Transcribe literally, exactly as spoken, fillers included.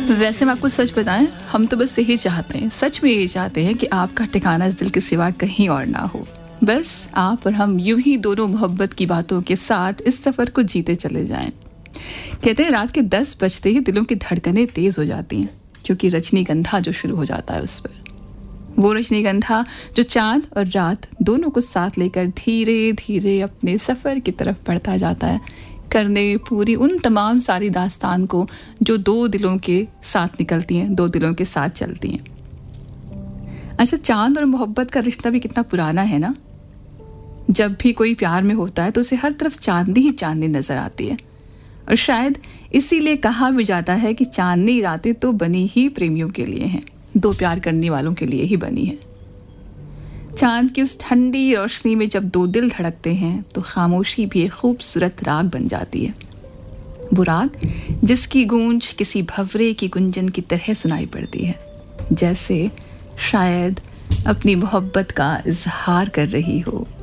वैसे मैं आपको सच बताएं, हम तो बस यही चाहते हैं, सच में यही चाहते हैं कि आपका ठिकाना इस दिल के सिवा कहीं और ना हो। बस आप और हम यूं ही दोनों मोहब्बत की बातों के साथ इस सफ़र को जीते चले जाएं। कहते हैं रात के दस बजते ही दिलों की धड़कनें तेज़ हो जाती हैं, क्योंकि रजनीगंधा जो शुरू हो जाता है उस पर। वो रजनीगंधा जो चाँद और रात दोनों को साथ लेकर धीरे धीरे अपने सफ़र की तरफ बढ़ता जाता है, करने पूरी उन तमाम सारी दास्तान को जो दो दिलों के साथ निकलती हैं, दो दिलों के साथ चलती हैं। अच्छा, चाँद और मोहब्बत का रिश्ता भी कितना पुराना है ना। जब भी कोई प्यार में होता है तो उसे हर तरफ चांदनी ही चांदनी नजर आती है, और शायद इसीलिए कहा भी जाता है कि चांदनी रातें तो बनी ही प्रेमियों के लिए हैं, दो प्यार करने वालों के लिए ही बनी है। चांद की उस ठंडी रोशनी में जब दो दिल धड़कते हैं तो खामोशी भी एक खूबसूरत राग बन जाती है। वो राग जिसकी गूंज किसी भंवरे की गुंजन की तरह सुनाई पड़ती है, जैसे शायद अपनी मोहब्बत का इजहार कर रही हो।